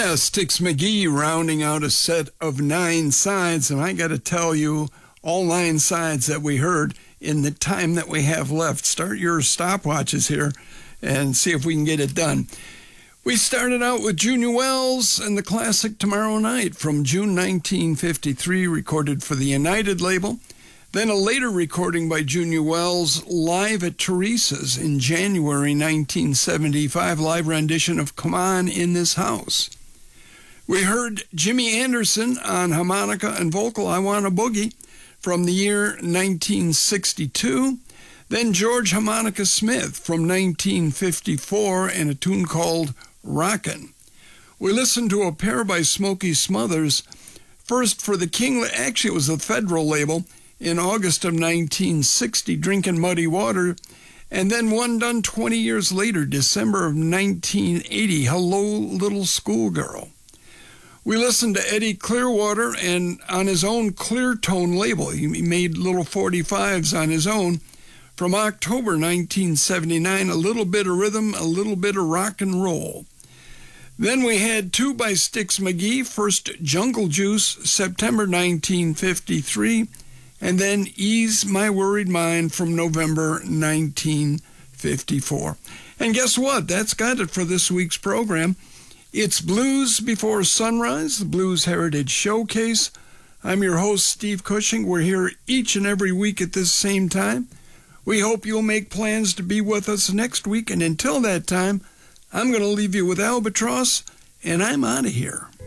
Yeah, Styx McGee rounding out a set of 9 sides, and I got to tell you, all 9 sides that we heard in the time that we have left. Start your stopwatches here and see if we can get it done. We started out with Junior Wells and the classic Tomorrow Night from June 1953, recorded for the United label. Then a later recording by Junior Wells live at Teresa's in January 1975, live rendition of Come On in This House. We heard Jimmy Anderson on harmonica and vocal, I Want a Boogie, from the year 1962. Then George Harmonica Smith from 1954 and a tune called Rockin'. We listened to a pair by Smokey Smothers, first for the King, actually it was the Federal label, in August of 1960, Drinking Muddy Water, and then one done 20 years later, December of 1980, Hello Little Schoolgirl. We listened to Eddie Clearwater and on his own Clear Tone label. He made little 45s on his own. From October 1979, a little bit of rhythm, a little bit of rock and roll. Then we had 2 by Styx McGee, first Jungle Juice, September 1953, and then Ease My Worried Mind from November 1954. And guess what? That's got it for this week's program. It's Blues Before Sunrise, the Blues Heritage Showcase. I'm your host, Steve Cushing. We're here each and every week at this same time. We hope you'll make plans to be with us next week. And until that time, I'm going to leave you with Albatross, and I'm out of here.